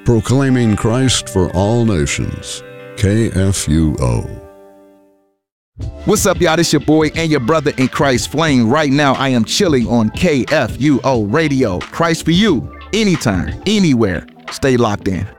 proclaiming Christ for all nations. KFUO. What's up, y'all? This your boy and your brother in Christ, Flame. Right now, I am chilling on KFUO Radio. Christ for you, anytime, anywhere. Stay locked in.